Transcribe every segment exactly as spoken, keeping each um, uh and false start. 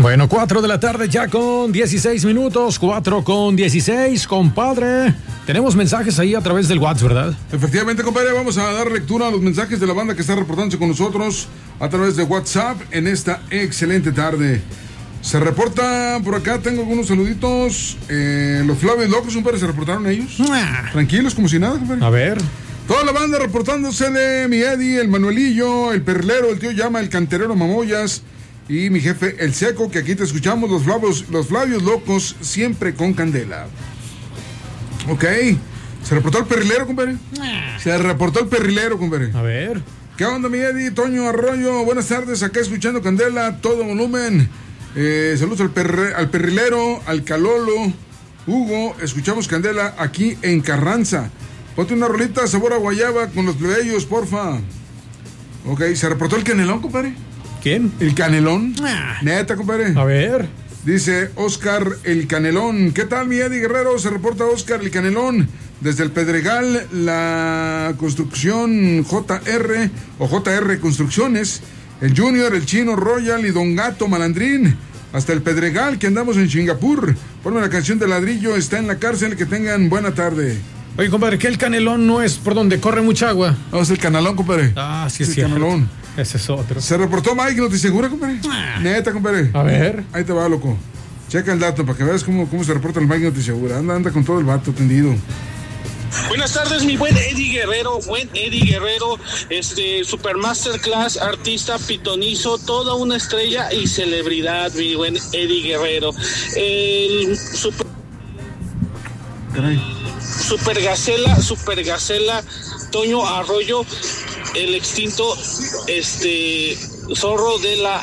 Bueno, cuatro de la tarde ya con dieciséis minutos, cuatro con dieciséis, compadre. Tenemos mensajes ahí a través del WhatsApp, ¿verdad? Efectivamente, compadre, vamos a dar lectura a los mensajes de la banda que está reportándose con nosotros a través de WhatsApp en esta excelente tarde. Se reporta por acá, tengo algunos saluditos. Eh, los Flavios Locos, compadre, se reportaron ellos. Ah. Tranquilos, como si nada, compadre. A ver. Toda la banda reportándose de mi Eddie, el Manuelillo, el Perlero, el tío Llama, el Canterero Mamoyas y mi jefe, el Seco, que aquí te escuchamos, los Flavios, los Flavios Locos, siempre con candela. Ok. ¿Se reportó el perrilero, compadre? Ah. Se reportó el perrilero, compadre. A ver. ¿Qué onda, mi Eddie? Toño Arroyo, buenas tardes, acá escuchando candela, todo volumen. Eh, saludos al, perre, al perrilero, al Calolo, Hugo, escuchamos candela aquí en Carranza. Ponte una rolita sabor a guayaba con los plebeyos, porfa. Ok, ¿se reportó el canelón, compadre? ¿Quién? El canelón. Ah. Neta, compadre. A ver. Dice Oscar el Canelón. ¿Qué tal, mi Eddie Guerrero? Se reporta Oscar el Canelón. Desde el Pedregal, la construcción J R o J R Construcciones. El Junior, el Chino, Royal y Don Gato Malandrín. Hasta el Pedregal, que andamos en Singapur. Ponme la canción de Ladrillo, está en la cárcel. Que tengan buena tarde. Oye, compadre, que el Canelón no es por donde corre mucha agua. No, es el Canalón, compadre. Ah, sí, es, es el cierto. Canalón. Ese es otro. Se reportó Mike, ¿no te segura, compadre? Ah. Neta, compadre. A ver. Ahí te va, loco. Checa el dato para que veas cómo, cómo se reporta el Mike, no te segura. Anda, anda con todo el vato tendido. Buenas tardes, mi buen Eddie Guerrero, buen Eddie Guerrero, este Super Masterclass, artista pitonizo, toda una estrella y celebridad, mi buen Eddie Guerrero. El super Caray. Super Gacela, Super Gacela, Toño Arroyo, el extinto este Zorro de la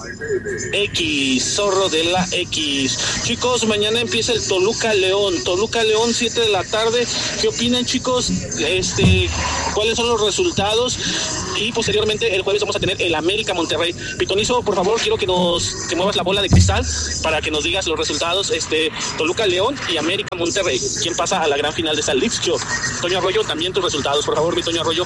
X, Zorro de la X. Chicos, mañana empieza el Toluca León, Toluca León, siete de la tarde. ¿Qué opinan, chicos? Este, ¿cuáles son los resultados? Y posteriormente el jueves vamos a tener el América Monterrey. Pitonizo, por favor, quiero que nos que muevas la bola de cristal para que nos digas los resultados. Este, Toluca León y América Monterrey. ¿Quién pasa a la gran final de esta League Cup? Toño Arroyo, también tus resultados, por favor, mi Toño Arroyo.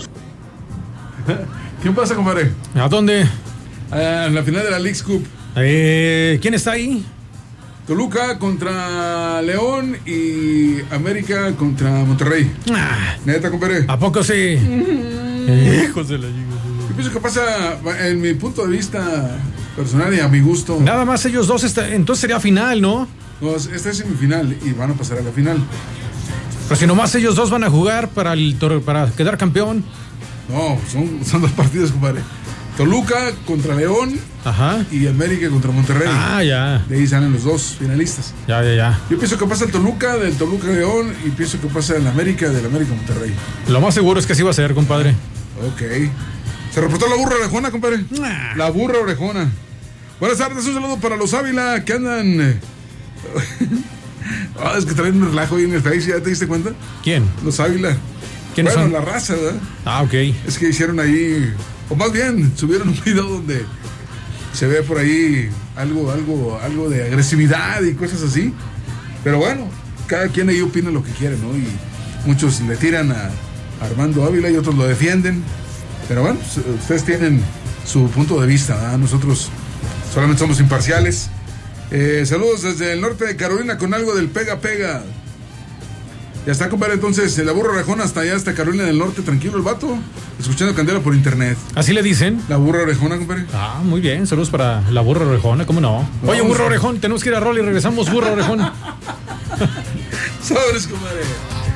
¿Qué pasa, compadre? ¿A dónde? Ah, en la final de la League Cup. Eh, ¿Quién está ahí? Toluca contra León y América contra Monterrey. Ah. Neta, compadre. ¿A poco sí? Mm. Hijos de la Yo pienso que pasa, en mi punto de vista personal y a mi gusto. Nada más ellos dos, está, entonces sería final, ¿no? No, esta es semifinal y van a pasar a la final. Pero si nomás ellos dos van a jugar para, el, para quedar campeón. No, son, son dos partidos, compadre. Toluca contra León. Ajá. Y América contra Monterrey. Ah, ya. De ahí salen los dos finalistas. Ya, ya, ya. Yo pienso que pasa el Toluca, del Toluca León, y pienso que pasa el América, del América Monterrey. Lo más seguro es que así va a ser, compadre. Ok. Se reportó la burra orejona, compadre. Ah. La burra orejona. Buenas tardes, un saludo para los Ávila que andan... oh, es que traen un relajo ahí en el Face, ¿ya te diste cuenta? ¿Quién? Los Ávila. ¿Quiénes bueno, son? La raza, ¿verdad? Ah, ok. Es que hicieron ahí, o más bien, subieron un video donde se ve por ahí algo, algo, algo de agresividad y cosas así. Pero bueno, cada quien ahí opina lo que quiere, ¿no? Y muchos le tiran a Armando Ávila y otros lo defienden. Pero bueno, ustedes tienen su punto de vista, ¿verdad? Nosotros solamente somos imparciales. Eh, saludos desde el norte de Carolina con algo del pega pega. Ya está, compadre, entonces, la burra orejona hasta allá, hasta Carolina del Norte, tranquilo el vato, escuchando candela por internet. ¿Así le dicen? La burra orejona, compadre. Ah, muy bien, saludos para la burra orejona, ¿cómo no? Vamos. Oye, burra orejón, tenemos que ir a rol y regresamos, burra orejón. Sobres, compadre.